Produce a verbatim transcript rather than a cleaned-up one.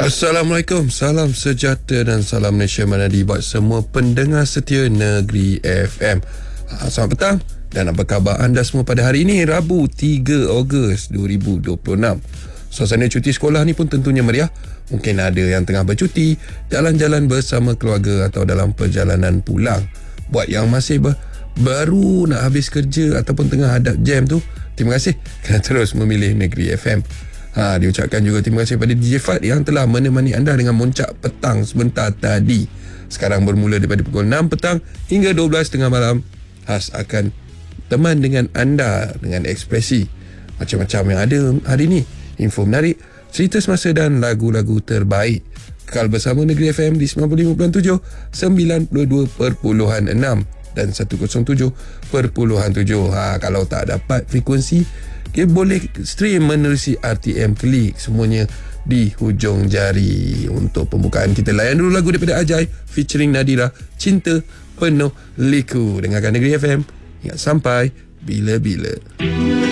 Assalamualaikum, salam sejahtera dan salam Malaysia Manadi buat semua pendengar setia Negeri F M. Selamat petang dan apa khabar anda semua pada hari ini, Rabu tiga Ogos dua ribu dua puluh enam. Suasana cuti sekolah ni pun tentunya meriah. Mungkin ada yang tengah bercuti, jalan-jalan bersama keluarga atau dalam perjalanan pulang. Buat yang masih ber- baru nak habis kerja ataupun tengah hadap jam tu, terima kasih kerana terus memilih Negeri F M. Ha, diucapkan juga terima kasih pada D J Fad yang telah menemani anda dengan muncak petang sebentar tadi. Sekarang bermula daripada pukul enam petang hingga dua belas tengah malam. Has akan teman dengan anda dengan ekspresi macam-macam yang ada hari ini. Info menarik, cerita semasa dan lagu-lagu terbaik. Kekal bersama Negeri F M di sembilan puluh lima perpuluhan tujuh, sembilan puluh dua perpuluhan enam dan seratus tujuh perpuluhan tujuh. Ha, kalau tak dapat frekuensi, okay, boleh stream menerusi R T M Klik, semuanya di hujung jari. Untuk pembukaan kita layan dulu lagu daripada Ajai featuring Nadira, Cinta Penuh Liku. Dengarkan Negeri F M, ingat sampai bila-bila.